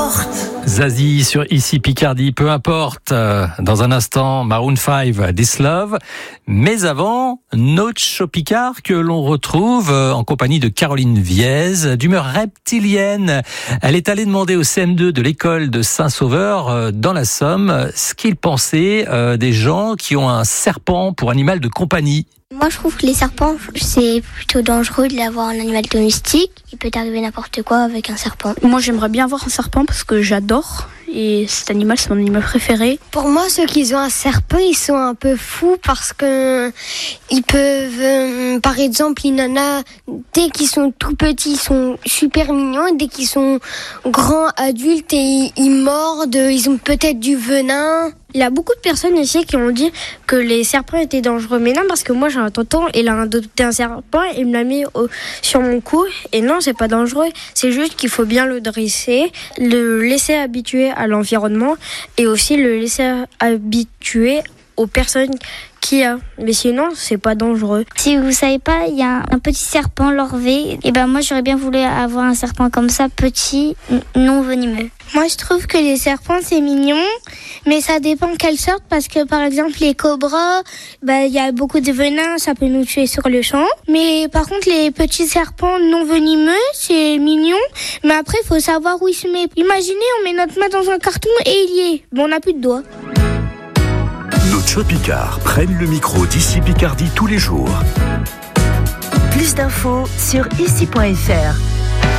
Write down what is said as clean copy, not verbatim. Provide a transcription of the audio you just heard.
Zazie sur Ici Picardie, peu importe. Dans un instant, Maroon 5, This Love. Mais avant, Nacho Picard que l'on retrouve en compagnie de Caroline Viez, d'humeur reptilienne. Elle est allée demander au CM2 de l'école de Saint-Sauveur dans la Somme ce qu'il pensait des gens qui ont un serpent pour animal de compagnie. Moi, je trouve que les serpents, c'est plutôt dangereux de l'avoir en animal domestique. Il peut arriver n'importe quoi avec un serpent. Moi, j'aimerais bien avoir un serpent parce que j'adore. Et cet animal, c'est mon animal préféré. Pour moi, ceux qui ont un serpent, ils sont un peu fous parce que ils peuvent, par exemple, il y en a, dès qu'ils sont tout petits, ils sont super mignons. Et dès qu'ils sont grands, adultes, et ils mordent, ils ont peut-être du venin. Il y a beaucoup de personnes ici qui ont dit que les serpents étaient dangereux. Mais non, parce que moi, j'ai un tonton, il a adopté un serpent et il me l'a mis sur mon cou. Et non, c'est pas dangereux. C'est juste qu'il faut bien le dresser, le laisser habituer à l'environnement et aussi le laisser habituer aux personnes qu'il y a. Mais sinon, c'est pas dangereux. Si vous savez pas, il y a un petit serpent larvé. Et ben moi, j'aurais bien voulu avoir un serpent comme ça, petit, non venimeux. Moi, je trouve que les serpents, c'est mignon, mais ça dépend quelle sorte, parce que, par exemple, les cobras, il y a beaucoup de venin, ça peut nous tuer sur le champ. Mais par contre, les petits serpents non venimeux, c'est mignon, mais après, il faut savoir où il se met. Imaginez, on met notre main dans un carton et il y est. Bon, on n'a plus de doigts. Nacho Picard prennent le micro d'Ici Picardie tous les jours. Plus d'infos sur ici.fr.